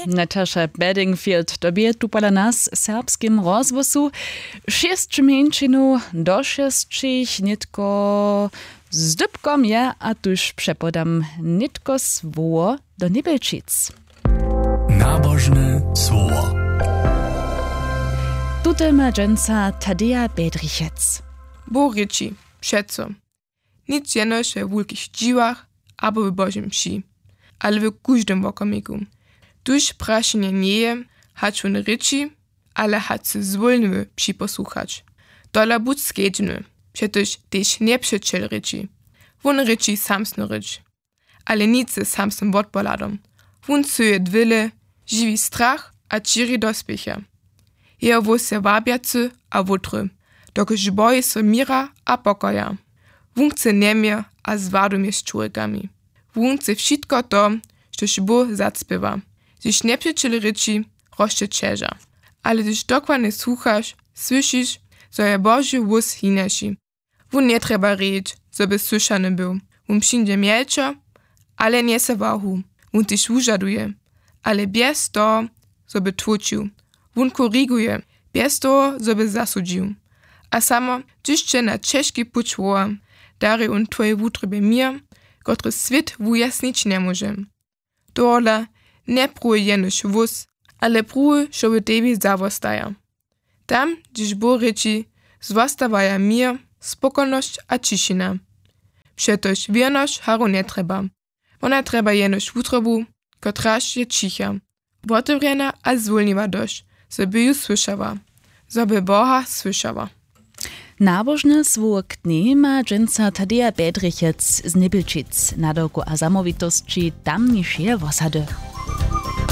Natasza Bedingfield dobie tu pola nas serbskim rozwosu 6 mieńczynów do 6 nitko z dybkom je, a tuż przepodam nitko słowo do Niebelčic. Nabożne słowo. Tutaj ma dżęca Tadeja Bedrichec. Borici, przeco. Nic jenoś we wulkich dziwach, albo w Bożym mši, ale w każdym wokomiku. Tuż praszenie nie je, hać on ryci, ale hać se zwolny przyposłuchać. Dola budź skedźny, przecież też nie przeczel ryci. Won ryci samsno rycz, ale nic se samsnym wodpoladom. Won suje dwile, živi strach a čiri dospěcha. Jeho se wabiacy a wutry, dokož boje se mira a pokoja. Won chce nemie a zwadumie z człowiekami. Won chce wszystko to, što Bóg zacpiewa. Gdyż nie przecili ryci, rośnie czerza. Ale gdyż dokładnie słuchasz, słyszysz, że je Boży wóz hineši. Won nie trzeba reć, żeby słyszany był. Won przyjdzie mielczo, ale nie se wahu. Won też użaduje, ale bez to, żeby tłuczył. Won koryguje, bez to, żeby zasudził. A samo, gdyż cię na ciężki puć woła, darzy on twoje wutrybie mir, który świat wujasnić nie może. Dole nie pruje jenoś wóz, ale pruje, że w tebie zawostaja. Tam, gdyż Bóg ryci, zwostawaja mir, spokojność a ciszina. Przetoż wierność haru nie trzeba. Ona trzeba jenoś wutrybu, kotraż je cicha. Otewrena a zwolniwa dość, żeby ju słyszała. Żeby Boha słyszała. Nabożne słowo knie ma dżęca Tadeja Bedrichec z Niebelčic na doku a zamowitości tamniejszej wosady.